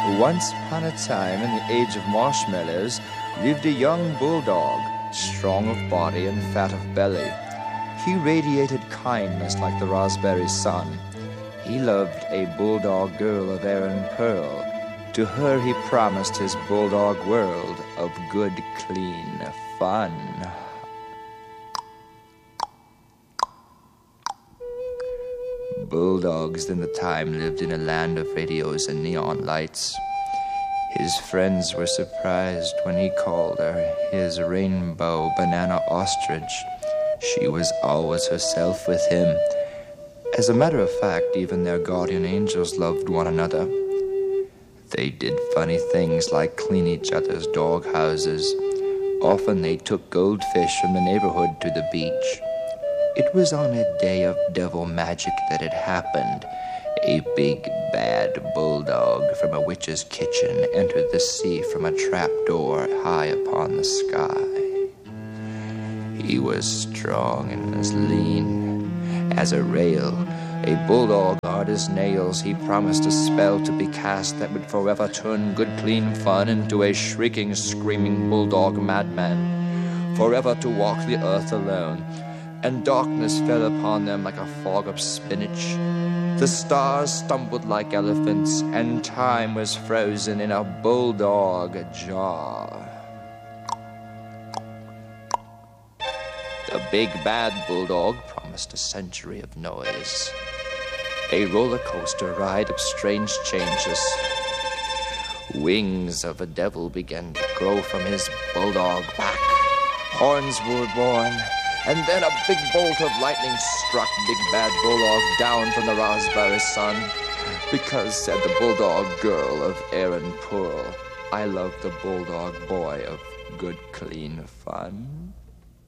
Once upon a time, in the age of marshmallows, lived a young bulldog, strong of body and fat of belly. He radiated kindness like the raspberry sun. He loved a bulldog girl of Aaron Pearl. To her he promised his bulldog world of good, clean fun. Bulldogs in the time lived in a land of radios and neon lights. His friends were surprised when he called her his rainbow banana ostrich. She was always herself with him. As a matter of fact, even their guardian angels loved one another. They did funny things like clean each other's dog houses. Often they took goldfish from the neighborhood to the beach. It was on a day of devil magic that it happened. A big, bad bulldog from a witch's kitchen entered the sea from a trap door high upon the sky. He was strong and as lean as a rail. A bulldog hard as nails. He promised a spell to be cast that would forever turn good, clean fun into a shrieking, screaming bulldog madman, forever to walk the earth alone. And darkness fell upon them like a fog of spinach. The stars stumbled like elephants, and time was frozen in a bulldog jar. The big bad bulldog promised a century of noise, a roller coaster ride of strange changes. Wings of a devil began to grow from his bulldog back. Horns were born. And then a big bolt of lightning struck Big Bad Bulldog down from the raspberry sun. Because, said the bulldog girl of Aaron Pearl, I love the bulldog boy of good, clean fun.